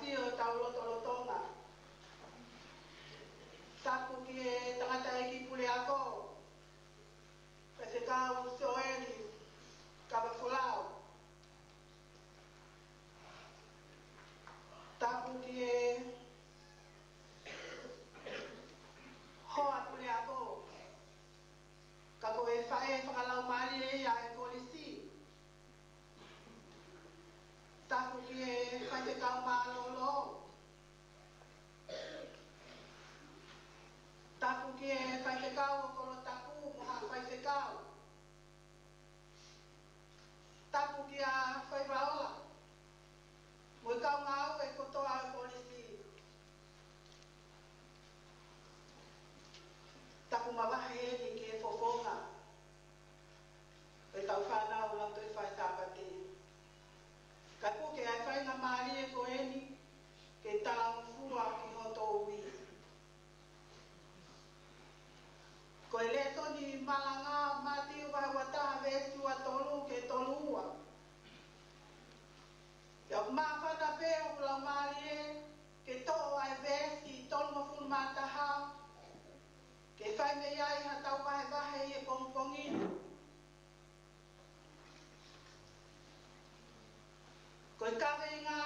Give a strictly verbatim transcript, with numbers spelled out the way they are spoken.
tio tau loto lotonga. Tapu ki e tangata e ki pule ako. Pese kau soeli kawafulau. Tapu ki e hoa pule ako. Kako e whae whakalau mari e ia e polisi. Tapu ki e whae te kau mālolo. Tapu ki e whae te kau o koro tapu moha whae te kau. Tapu ki a whae raola. Mui kau ngau e kotoa e polisi. Tapu mawahe e ni ki e fofonga. E tau whanau lanto e whae tāpate. Ka ku ke ai whae ngā maari e ko e ni ke talang fua ki hoto ui. Ko e le toni malanga mati o wahe wataha vetu a tolu ke tolua. Ia mawhana pe o kula maari e ke to'o ai vesi tolu mafunu mataha. Ke whai me iai ha tau wahe wahe i e pongpongina. Ko e kawe i ngā